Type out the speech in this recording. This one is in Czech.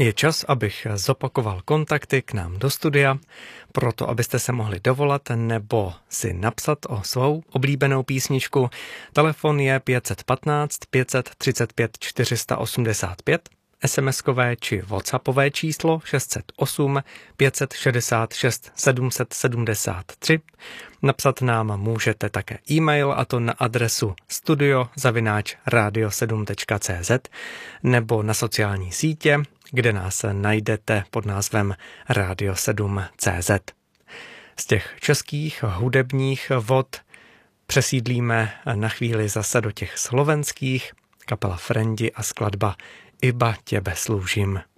Je čas, abych zopakoval kontakty k nám do studia, proto abyste se mohli dovolat nebo si napsat o svou oblíbenou písničku. Telefon je 515 535 485, SMS-kové či WhatsAppové číslo 608 566 773. Napsat nám můžete také e-mail, a to na adresu studio@radio7.cz nebo na sociální sítě, kde nás najdete pod názvem Radio7.cz. Z těch českých hudebních vod přesídlíme na chvíli zase do těch slovenských, kapela Frendi a skladba Iba tebe slúžim.